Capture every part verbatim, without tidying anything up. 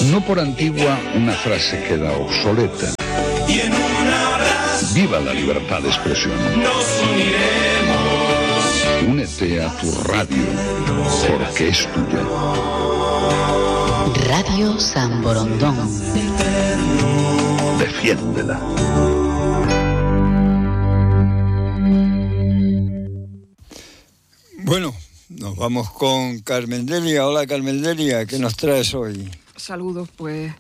No por antigua una frase queda obsoleta. Viva la libertad de expresión. Nos uniremos. Únete a tu radio, porque es tuya. Radio San Borondón. Defiéndela. Bueno, nos vamos con Carmen Delia. Hola Carmen Delia, ¿qué nos traes hoy? Saludos, pues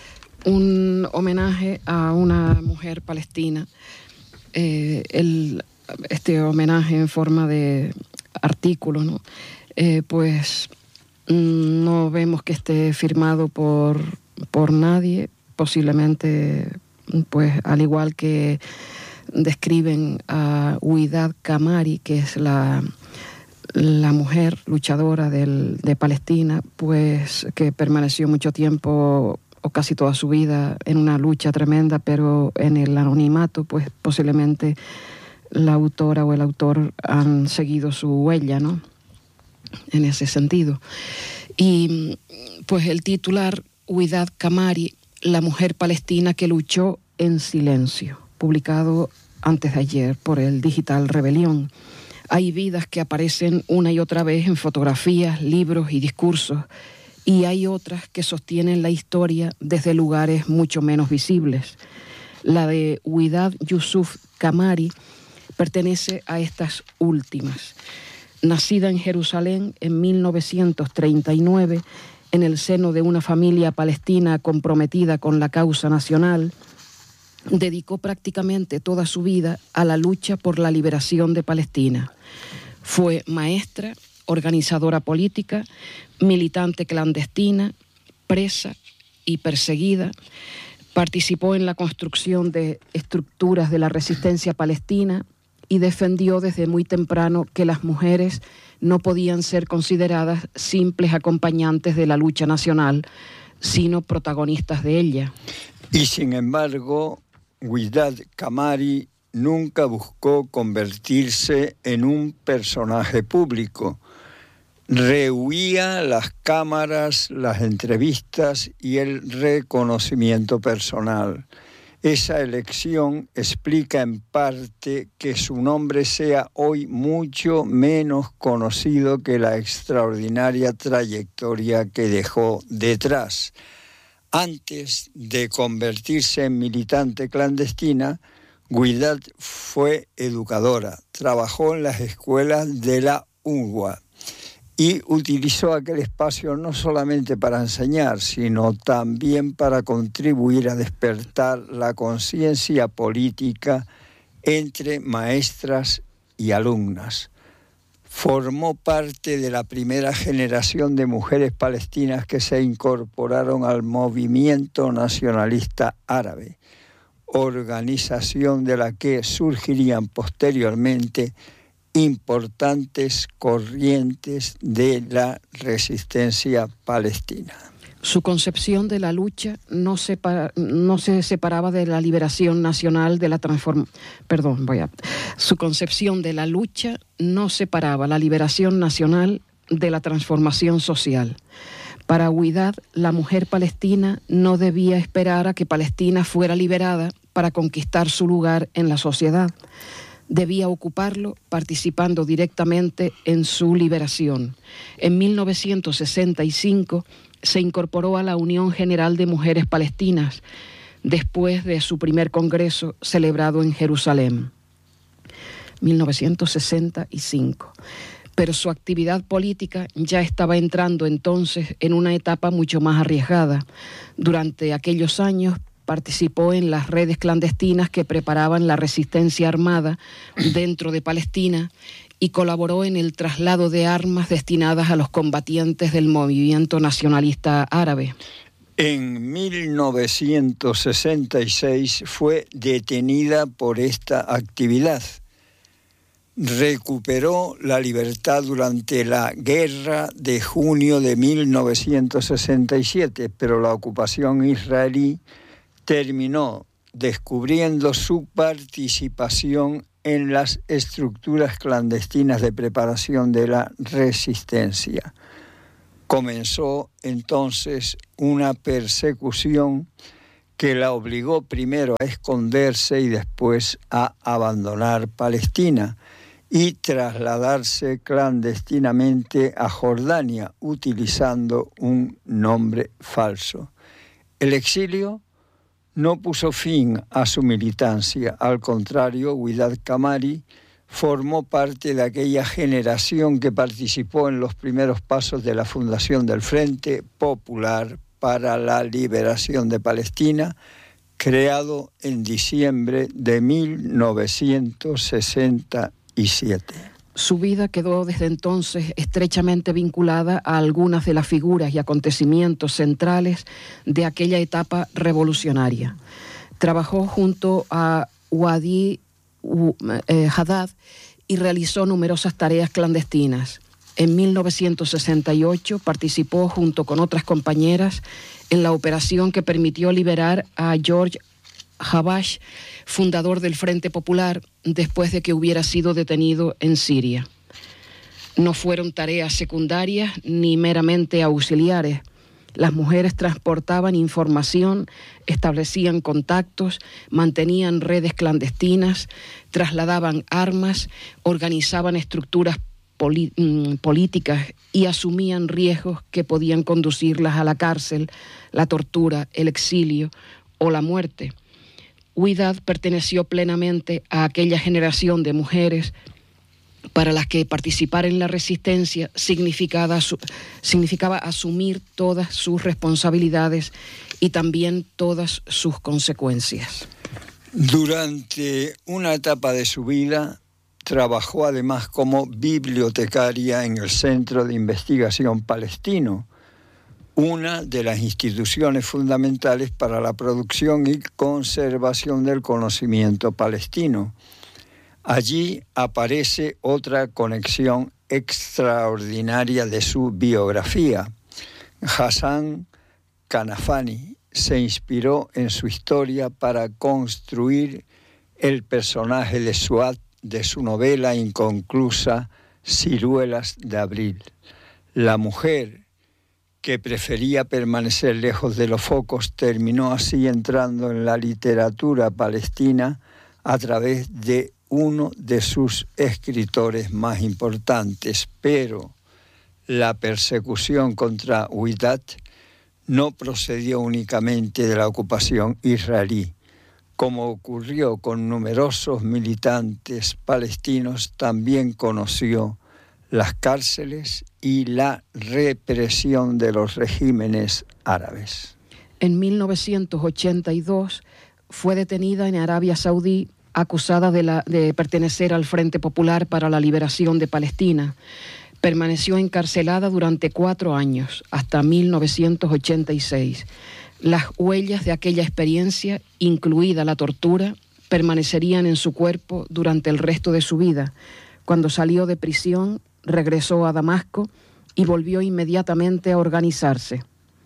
un homenaje a una mujer palestina. Eh, el, este homenaje en forma de artículo, ¿no? Eh, pues no vemos que esté firmado por, por nadie, posiblemente, pues al igual que describen a Huidad Kamari, que es la... la mujer luchadora del, de Palestina, pues que permaneció mucho tiempo o casi toda su vida en una lucha tremenda, pero en el anonimato, pues posiblemente la autora o el autor han seguido su huella, ¿no? En ese sentido. Y pues el titular, Huidad Kamari, la mujer palestina que luchó en silencio, publicado antes de ayer por el digital Rebelión. Hay vidas que aparecen una y otra vez en fotografías, libros y discursos, y hay otras que sostienen la historia desde lugares mucho menos visibles. La de Huidad Yusuf Kamari pertenece a estas últimas. Nacida en Jerusalén en mil novecientos treinta y nueve, en el seno de una familia palestina comprometida con la causa nacional, dedicó prácticamente toda su vida a la lucha por la liberación de Palestina. Fue maestra, organizadora política, militante clandestina, presa y perseguida. Participó en la construcción de estructuras de la resistencia palestina y defendió desde muy temprano que las mujeres no podían ser consideradas simples acompañantes de la lucha nacional, sino protagonistas de ella. Y sin embargo, Huidad Kamari nunca buscó convertirse en un personaje público. Rehuía las cámaras, las entrevistas y el reconocimiento personal. Esa elección explica en parte que su nombre sea hoy mucho menos conocido que la extraordinaria trayectoria que dejó detrás. Antes de convertirse en militante clandestina, Huidad fue educadora, trabajó en las escuelas de la UNRWA y utilizó aquel espacio no solamente para enseñar, sino también para contribuir a despertar la conciencia política entre maestras y alumnas. Formó parte de la primera generación de mujeres palestinas que se incorporaron al movimiento nacionalista árabe, organización de la que surgirían posteriormente importantes corrientes de la resistencia palestina. Su concepción de la lucha no se, no se separaba de la liberación nacional de la transform... Perdón, voy a... Su concepción de la lucha no separaba la liberación nacional de la transformación social. Para Huidad, la mujer palestina no debía esperar a que Palestina fuera liberada para conquistar su lugar en la sociedad. Debía ocuparlo participando directamente en su liberación. En mil novecientos sesenta y cinco se incorporó a la Unión General de Mujeres Palestinas, después de su primer congreso celebrado en Jerusalén. mil novecientos sesenta y cinco. Pero su actividad política ya estaba entrando entonces en una etapa mucho más arriesgada. Durante aquellos años participó en las redes clandestinas que preparaban la resistencia armada dentro de Palestina y colaboró en el traslado de armas destinadas a los combatientes del movimiento nacionalista árabe. En mil novecientos sesenta y seis fue detenida por esta actividad. Recuperó la libertad durante la guerra de junio de mil novecientos sesenta y siete, pero la ocupación israelí terminó descubriendo su participación en las estructuras clandestinas de preparación de la resistencia. Comenzó entonces una persecución que la obligó primero a esconderse y después a abandonar Palestina y trasladarse clandestinamente a Jordania utilizando un nombre falso. El exilio no puso fin a su militancia, al contrario, Widad Kamari formó parte de aquella generación que participó en los primeros pasos de la fundación del Frente Popular para la Liberación de Palestina, creado en diciembre de mil novecientos sesenta y siete. Su vida quedó desde entonces estrechamente vinculada a algunas de las figuras y acontecimientos centrales de aquella etapa revolucionaria. Trabajó junto a Wadi eh, Haddad y realizó numerosas tareas clandestinas. En mil novecientos sesenta y ocho participó junto con otras compañeras en la operación que permitió liberar a George Habash, fundador del Frente Popular, después de que hubiera sido detenido en Siria. No fueron tareas secundarias ni meramente auxiliares. Las mujeres transportaban información, establecían contactos, mantenían redes clandestinas, trasladaban armas, organizaban estructuras políticas y asumían riesgos que podían conducirlas a la cárcel, la tortura, el exilio o la muerte. Widad perteneció plenamente a aquella generación de mujeres para las que participar en la resistencia significaba, significaba asumir todas sus responsabilidades y también todas sus consecuencias. Durante una etapa de su vida, trabajó además como bibliotecaria en el Centro de Investigación Palestino, una de las instituciones fundamentales para la producción y conservación del conocimiento palestino. Allí aparece otra conexión extraordinaria de su biografía. Hassan Kanafani se inspiró en su historia para construir el personaje de Suad de su novela inconclusa Ciruelas de Abril. La mujer que prefería permanecer lejos de los focos terminó así entrando en la literatura palestina a través de uno de sus escritores más importantes, pero la persecución contra Widad no procedió únicamente de la ocupación israelí. Como ocurrió con numerosos militantes palestinos, también conoció las cárceles y la represión de los regímenes árabes. En mil novecientos ochenta y dos fue detenida en Arabia Saudí acusada de, la, de pertenecer al Frente Popular para la Liberación de Palestina. Permaneció encarcelada durante cuatro años, hasta mil novecientos ochenta y seis. Las huellas de aquella experiencia, incluida la tortura, permanecerían en su cuerpo durante el resto de su vida. Cuando salió de prisión, regresó a Damasco y volvió inmediatamente a organizarse.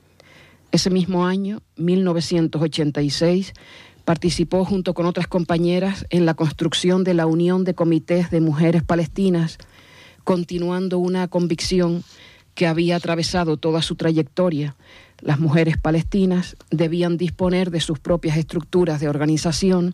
Ese mismo año, mil novecientos ochenta y seis, participó junto con otras compañeras en la construcción de la Unión de Comités de Mujeres Palestinas, continuando una convicción que había atravesado toda su trayectoria. Las mujeres palestinas debían disponer de sus propias estructuras de organización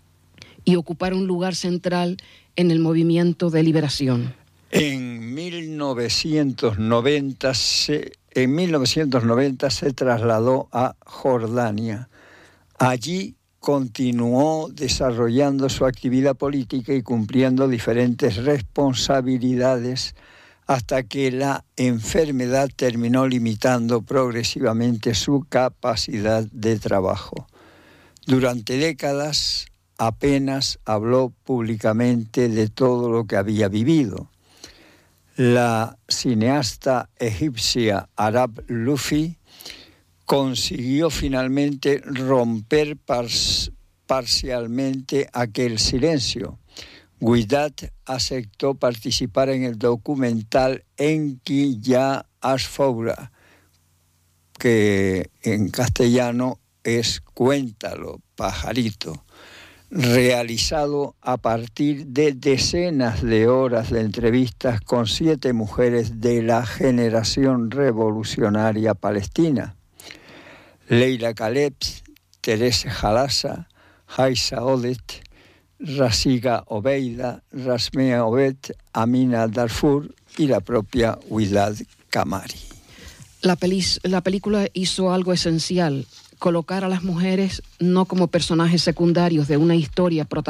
y ocupar un lugar central en el movimiento de liberación. En mil novecientos noventa se, en mil novecientos noventa se trasladó a Jordania. Allí continuó desarrollando su actividad política y cumpliendo diferentes responsabilidades hasta que la enfermedad terminó limitando progresivamente su capacidad de trabajo. Durante décadas apenas habló públicamente de todo lo que había vivido. La cineasta egipcia Arab Lufi consiguió finalmente romper par- parcialmente aquel silencio. Widad aceptó participar en el documental Enki Ya Asfoura, que en castellano es Cuéntalo, pajarito. realizado a partir de decenas de horas de entrevistas con siete mujeres de la generación revolucionaria palestina: Leila Kalebs, Teresa Jalassa, Haisa Odet, Rasiga Obeida, Rasmea Obed, Amina Darfur y la propia Widad Kamari. La, pelis, la película hizo algo esencial: colocar a las mujeres no como personajes secundarios de una historia protagonista,